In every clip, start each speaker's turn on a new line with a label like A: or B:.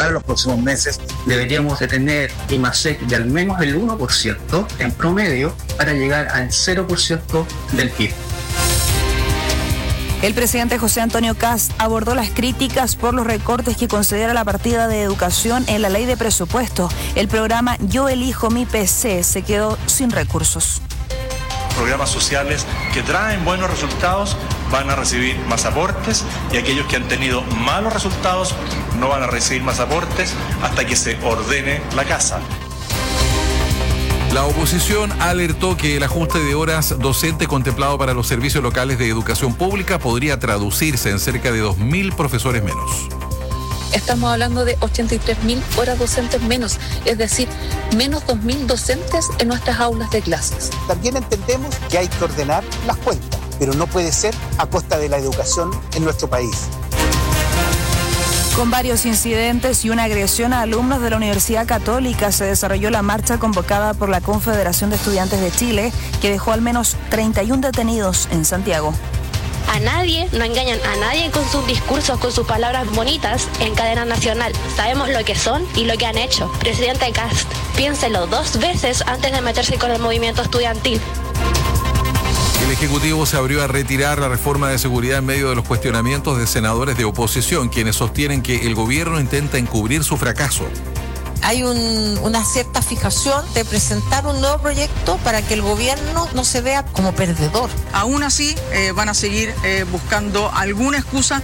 A: para los próximos meses deberíamos de tener IMASEC de al menos el 1% en promedio para llegar al 0% del PIB.
B: El presidente José Antonio Kast abordó las críticas por los recortes que considera la partida de educación en la ley de presupuesto. El programa Yo Elijo Mi PC se quedó sin recursos.
C: Programas sociales que traen buenos resultados van a recibir más aportes y aquellos que han tenido malos resultados no van a recibir más aportes hasta que se ordene la casa.
D: La oposición alertó que el ajuste de horas docente contemplado para los servicios locales de educación pública podría traducirse en cerca de 2.000 profesores menos.
E: Estamos hablando de 83.000 horas docentes menos, es decir, menos 2.000 docentes en nuestras aulas de clases.
F: También entendemos que hay que ordenar las cuentas, pero no puede ser a costa de la educación en nuestro país.
B: Con varios incidentes y una agresión a alumnos de la Universidad Católica se desarrolló la marcha convocada por la Confederación de Estudiantes de Chile, que dejó al menos 31 detenidos en Santiago.
G: A nadie, no engañan a nadie con sus discursos, con sus palabras bonitas en cadena nacional. Sabemos lo que son y lo que han hecho. Presidente Kast, piénselo 2 veces antes de meterse con el movimiento estudiantil.
D: El Ejecutivo se abrió a retirar la reforma de seguridad en medio de los cuestionamientos de senadores de oposición, quienes sostienen que el gobierno intenta encubrir su fracaso.
H: Hay una cierta fijación de presentar un nuevo proyecto para que el gobierno no se vea como perdedor.
I: Aún así, van a seguir buscando alguna excusa.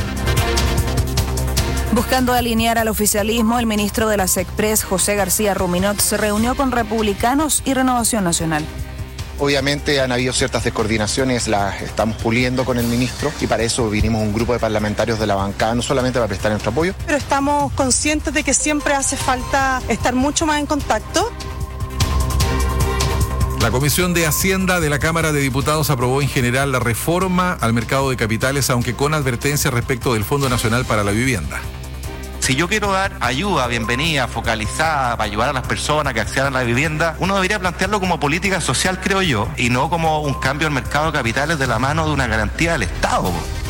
B: Buscando alinear al oficialismo, el ministro de la SECPRES, José García Ruminot, se reunió con republicanos y Renovación Nacional.
J: Obviamente han habido ciertas descoordinaciones, las estamos puliendo con el ministro y para eso vinimos un grupo de parlamentarios de la bancada, no solamente para prestar nuestro apoyo.
K: Pero estamos conscientes de que siempre hace falta estar mucho más en contacto.
D: La Comisión de Hacienda de la Cámara de Diputados aprobó en general la reforma al mercado de capitales, aunque con advertencias respecto del Fondo Nacional para la Vivienda.
L: Si yo quiero dar ayuda, bienvenida, focalizada, para ayudar a las personas que accedan a la vivienda, uno debería plantearlo como política social, creo yo, y no como un cambio al mercado de capitales de la mano de una garantía del Estado.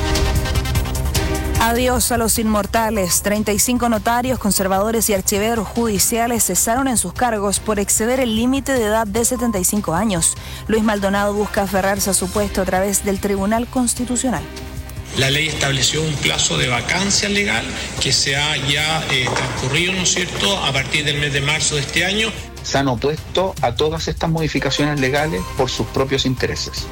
B: Adiós a los inmortales. 35 notarios, conservadores y archiveros judiciales cesaron en sus cargos por exceder el límite de edad de 75 años. Luis Maldonado busca aferrarse a su puesto a través del Tribunal Constitucional.
M: La ley estableció un plazo de vacancia legal que se ha ya transcurrido, ¿no es cierto?, a partir del mes de marzo de este año.
N: Se han opuesto a todas estas modificaciones legales por sus propios intereses.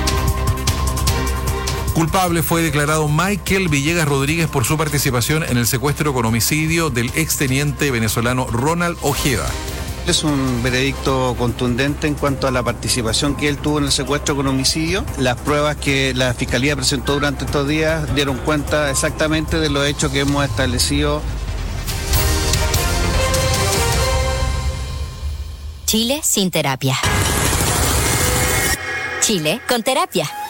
D: Culpable fue declarado Michael Villegas Rodríguez por su participación en el secuestro con homicidio del exteniente venezolano Ronald Ojeda.
O: Es un veredicto contundente en cuanto a la participación que él tuvo en el secuestro con homicidio. Las pruebas que la Fiscalía presentó durante estos días dieron cuenta exactamente de los hechos que hemos establecido.
P: Chile sin terapia. Chile con terapia.